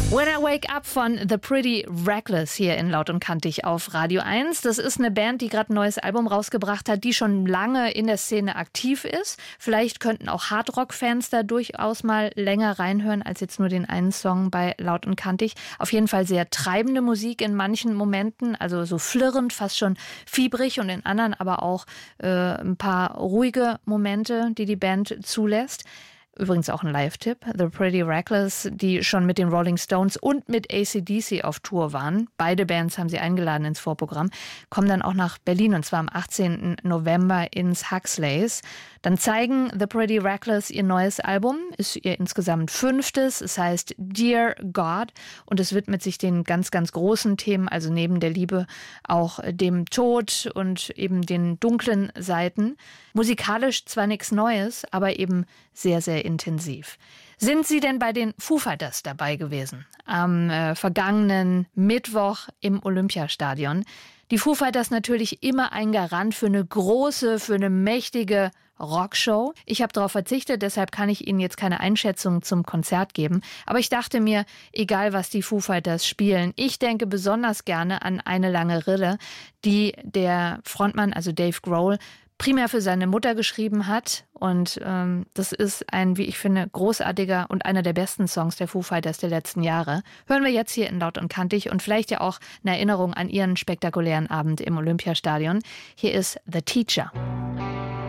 When I Wake Up von The Pretty Reckless hier in Laut und Kantig auf Radio 1. Das ist eine Band, die gerade ein neues Album rausgebracht hat, die schon lange in der Szene aktiv ist. Vielleicht könnten auch Hardrock-Fans da durchaus mal länger reinhören als jetzt nur den einen Song bei Laut und Kantig. Auf jeden Fall sehr treibende Musik in manchen Momenten, also so flirrend, fast schon fiebrig und in anderen aber auch ein paar ruhige Momente, die die Band zulässt. Übrigens auch ein Live-Tipp. The Pretty Reckless, die schon mit den Rolling Stones und mit AC/DC auf Tour waren. Beide Bands haben sie eingeladen ins Vorprogramm. Kommen dann auch nach Berlin und zwar am 18. November ins Huxleys. Dann zeigen The Pretty Reckless ihr neues Album. Ist ihr insgesamt 5. Es heißt Dear God und es widmet sich den ganz, ganz großen Themen, also neben der Liebe auch dem Tod und eben den dunklen Seiten. Musikalisch zwar nichts Neues, aber eben sehr, sehr intensiv. Sind Sie denn bei den Foo Fighters dabei gewesen? Am vergangenen Mittwoch im Olympiastadion. Die Foo Fighters natürlich immer ein Garant für eine große, für eine mächtige Rockshow. Ich habe darauf verzichtet, deshalb kann ich Ihnen jetzt keine Einschätzung zum Konzert geben. Aber ich dachte mir, egal was die Foo Fighters spielen, ich denke besonders gerne an Eine lange Rille, die der Frontmann, also Dave Grohl, primär für seine Mutter geschrieben hat. Und das ist ein, wie ich finde, großartiger und einer der besten Songs der Foo Fighters der letzten Jahre. Hören wir jetzt hier in Laut und Kantig und vielleicht ja auch eine Erinnerung an ihren spektakulären Abend im Olympiastadion. Hier ist The Teacher.